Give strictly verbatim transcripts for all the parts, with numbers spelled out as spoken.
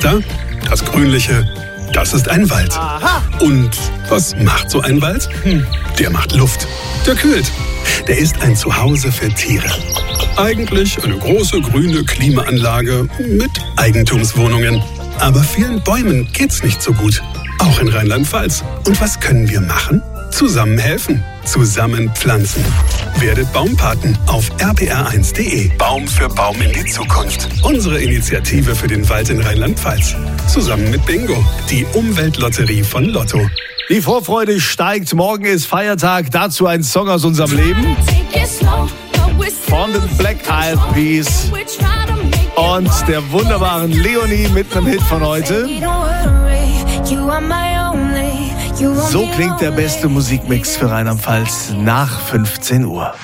da? Das Grünliche, das ist ein Wald. Aha. Und was macht so ein Wald? Hm, der macht Luft. Der kühlt. Der ist ein Zuhause für Tiere. Eigentlich eine große grüne Klimaanlage mit Eigentumswohnungen. Aber vielen Bäumen geht's nicht so gut. Auch in Rheinland-Pfalz. Und was können wir machen? Zusammen helfen. Zusammen pflanzen. Werdet Baumpaten auf r p r eins punkt d e. Baum für Baum in die Zukunft. Unsere Initiative für den Wald in Rheinland-Pfalz. Zusammen mit Bingo, die Umweltlotterie von Lotto. Die Vorfreude steigt. Morgen ist Feiertag. Dazu ein Song aus unserem Leben. Von den Black Eyed Peas. Und der wunderbaren Leonie mit einem Hit von heute. So klingt der beste Musikmix für Rheinland-Pfalz nach fünfzehn Uhr.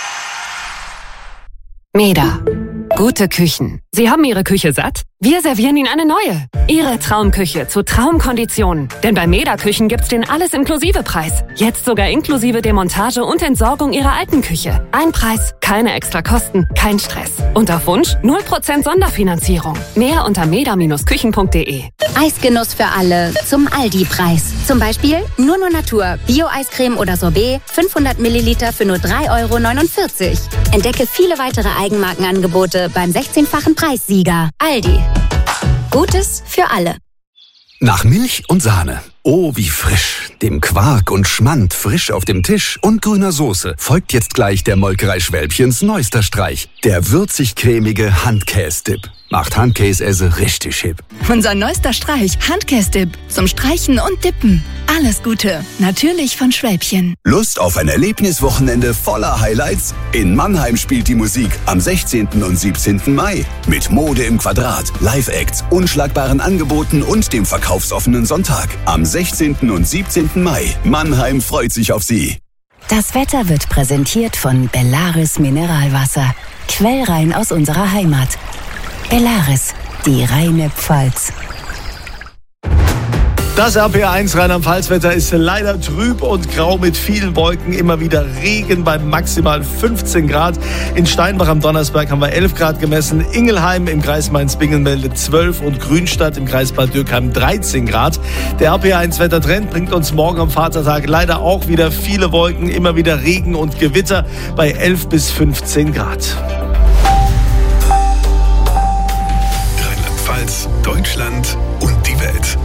Meda. Gute Küchen. Sie haben Ihre Küche satt? Wir servieren Ihnen eine neue. Ihre Traumküche zu Traumkonditionen. Denn bei Meda Küchen gibt's den Alles-Inklusive-Preis. Jetzt sogar inklusive Demontage und Entsorgung Ihrer alten Küche. Ein Preis, keine extra Kosten, kein Stress. Und auf Wunsch null Prozent Sonderfinanzierung. Mehr unter meda Bindestrich küchen punkt d e. Eisgenuss für alle zum Aldi-Preis. Zum Beispiel Nurno Natur, Bio-Eiscreme oder Sorbet, fünfhundert Milliliter für nur drei Euro neunundvierzig. Entdecke viele weitere Eigenmarkenangebote beim sechzehnfachen Preissieger. Aldi. Gutes für alle. Nach Milch und Sahne. Oh, wie frisch. Dem Quark und Schmand frisch auf dem Tisch und grüner Soße folgt jetzt gleich der Molkerei Schwälbchens neuester Streich. Der würzig-cremige Handkäse-Dip. Macht Handkäse richtig hip. Unser neuester Streich, Handkäse-Dip. Zum Streichen und Dippen. Alles Gute. Natürlich von Schwälbchen. Lust auf ein Erlebniswochenende voller Highlights? In Mannheim spielt die Musik am sechzehnten und siebzehnten Mai. Mit Mode im Quadrat, Live-Acts, unschlagbaren Angeboten und dem verkaufsoffenen Sonntag. Am sechzehnten und siebzehnten Mai. Mannheim freut sich auf Sie. Das Wetter wird präsentiert von Bellaris Mineralwasser. Quellrein aus unserer Heimat. Bellaris, die reine Pfalz. Das R P eins Rheinland-Pfalz-Wetter ist leider trüb und grau mit vielen Wolken. Immer wieder Regen bei maximal fünfzehn Grad. In Steinbach am Donnersberg haben wir elf Grad gemessen. Ingelheim im Kreis Mainz-Bingen meldet zwölf und Grünstadt im Kreis Bad Dürkheim dreizehn Grad. Der R P eins Wettertrend bringt uns morgen am Vatertag leider auch wieder viele Wolken. Immer wieder Regen und Gewitter bei elf bis fünfzehn Grad. Rheinland-Pfalz, Deutschland und die Welt.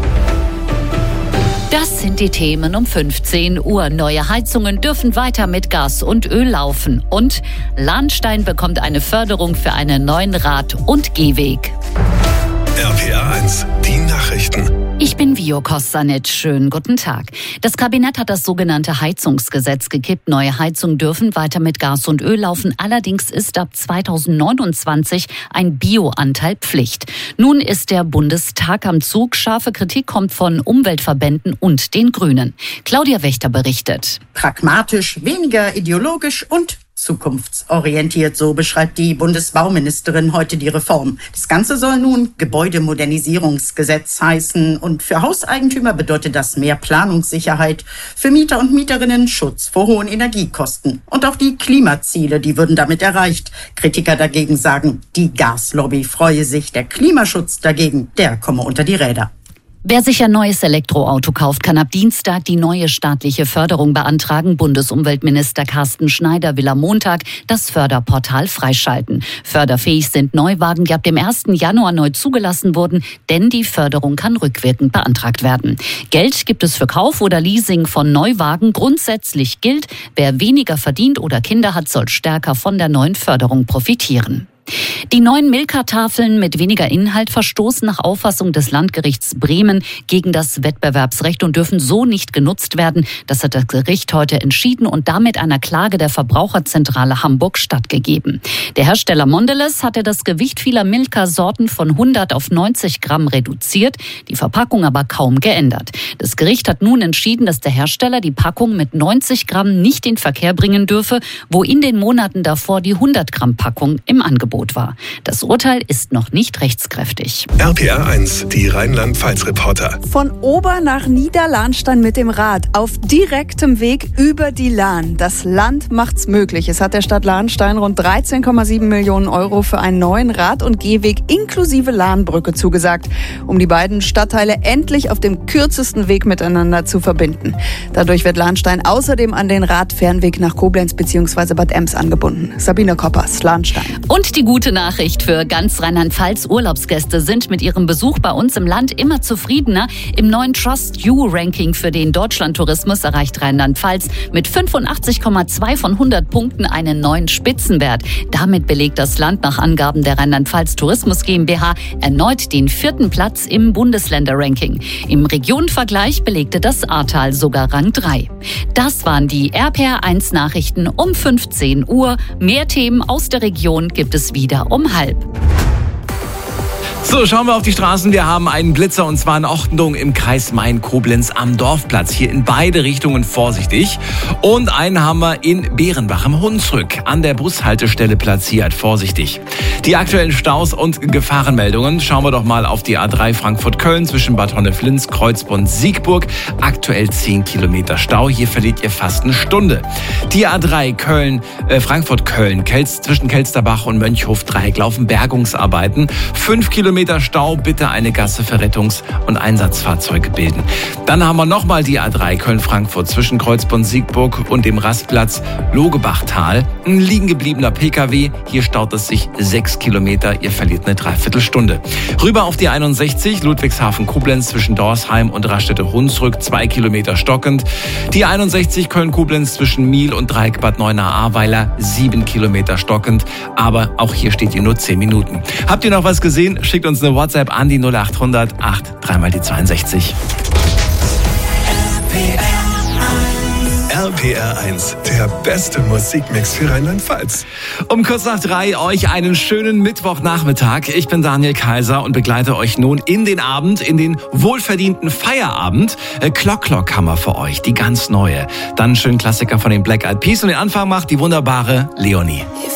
Das sind die Themen um fünfzehn Uhr. Neue Heizungen dürfen weiter mit Gas und Öl laufen. Und Lahnstein bekommt eine Förderung für einen neuen Rad- und Gehweg. R P R eins, die Nachrichten. Ich bin Vio Kostanic. Schönen guten Tag. Das Kabinett hat das sogenannte Heizungsgesetz gekippt. Neue Heizungen dürfen weiter mit Gas und Öl laufen. Allerdings ist ab zweitausendneunundzwanzig ein Bioanteil Pflicht. Nun ist der Bundestag am Zug. Scharfe Kritik kommt von Umweltverbänden und den Grünen. Claudia Wächter berichtet. Pragmatisch, weniger ideologisch und zukunftsorientiert, so beschreibt die Bundesbauministerin heute die Reform. Das Ganze soll nun Gebäudemodernisierungsgesetz heißen und für Hauseigentümer bedeutet das mehr Planungssicherheit, für Mieter und Mieterinnen Schutz vor hohen Energiekosten. Und auch die Klimaziele, die würden damit erreicht. Kritiker dagegen sagen, die Gaslobby freue sich, der Klimaschutz dagegen, der komme unter die Räder. Wer sich ein neues Elektroauto kauft, kann ab Dienstag die neue staatliche Förderung beantragen. Bundesumweltminister Carsten Schneider will am Montag das Förderportal freischalten. Förderfähig sind Neuwagen, die ab dem ersten Januar neu zugelassen wurden, denn die Förderung kann rückwirkend beantragt werden. Geld gibt es für Kauf oder Leasing von Neuwagen. Grundsätzlich gilt, wer weniger verdient oder Kinder hat, soll stärker von der neuen Förderung profitieren. Die neuen Milka-Tafeln mit weniger Inhalt verstoßen nach Auffassung des Landgerichts Bremen gegen das Wettbewerbsrecht und dürfen so nicht genutzt werden. Das hat das Gericht heute entschieden und damit einer Klage der Verbraucherzentrale Hamburg stattgegeben. Der Hersteller Mondelez hatte das Gewicht vieler Milka-Sorten von hundert auf neunzig Gramm reduziert, die Verpackung aber kaum geändert. Das Gericht hat nun entschieden, dass der Hersteller die Packung mit neunzig Gramm nicht in Verkehr bringen dürfe, wo in den Monaten davor die hundert Gramm Packung im Angebot Fahrverbot war. Das Urteil ist noch nicht rechtskräftig. R P R eins, die Rheinland-Pfalz-Reporter. Von Ober nach Niederlahnstein mit dem Rad auf direktem Weg über die Lahn. Das Land macht's möglich. Es hat der Stadt Lahnstein rund dreizehn Komma sieben Millionen Euro für einen neuen Rad- und Gehweg inklusive Lahnbrücke zugesagt, um die beiden Stadtteile endlich auf dem kürzesten Weg miteinander zu verbinden. Dadurch wird Lahnstein außerdem an den Radfernweg nach Koblenz bzw. Bad Ems angebunden. Sabine Koppers, Lahnstein. Und die gute Nachricht für ganz Rheinland-Pfalz: Urlaubsgäste sind mit ihrem Besuch bei uns im Land immer zufriedener. Im neuen Trust You Ranking für den Deutschlandtourismus erreicht Rheinland-Pfalz mit fünfundachtzig Komma zwei von hundert Punkten einen neuen Spitzenwert. Damit belegt das Land nach Angaben der Rheinland-Pfalz Tourismus GmbH erneut den vierten Platz im Bundesländer-Ranking. Im Regionenvergleich belegte das Ahrtal sogar Rang drei. Das waren die R P R eins Nachrichten um fünfzehn Uhr. Mehr Themen aus der Region gibt es wieder um halb. So, schauen wir auf die Straßen. Wir haben einen Blitzer und zwar in Ordnung im Kreis Main-Koblenz am Dorfplatz. Hier in beide Richtungen vorsichtig. Und einen haben wir in Bärenbach im Hunsrück an der Bushaltestelle platziert. Vorsichtig. Die aktuellen Staus und Gefahrenmeldungen. Schauen wir doch mal auf die A drei Frankfurt-Köln zwischen Bad Honneflins, Kreuzbonn-Siegburg. Aktuell zehn Kilometer Stau. Hier verliert ihr fast eine Stunde. Die A drei Köln, äh, Frankfurt-Köln, Kelz, zwischen Kelsterbach und Mönchhof-Dreieck laufen Bergungsarbeiten. Fünf Kilometer Stau, bitte eine Gasse für Rettungs- und Einsatzfahrzeuge bilden. Dann haben wir nochmal die A drei Köln-Frankfurt zwischen Kreuzbonn-Siegburg und dem Rastplatz Logebachtal. Ein liegen gebliebener P K W. Hier staut es sich sechs Kilometer. Ihr verliert eine Dreiviertelstunde. Rüber auf die einundsechzig Ludwigshafen-Koblenz zwischen Dorsheim und Raststätte-Hunsrück. Zwei Kilometer stockend. Die einundsechzig Köln-Koblenz zwischen Miel und Dreieck Bad Neuenahr-Ahrweiler. Sieben Kilometer stockend. Aber auch hier steht ihr nur zehn Minuten. Habt ihr noch was gesehen? Schickt uns eine WhatsApp an die null acht hundert acht dreimal die zweiundsechzig. R P R eins, der beste Musikmix für Rheinland-Pfalz. Um kurz nach drei euch einen schönen Mittwochnachmittag. Ich bin Daniel Kaiser und begleite euch nun in den Abend, in den wohlverdienten Feierabend. Äh, Clock Clock haben wir für euch, die ganz neue. Dann einen schönen Klassiker von den Black Eyed Peas und den Anfang macht die wunderbare Leonie.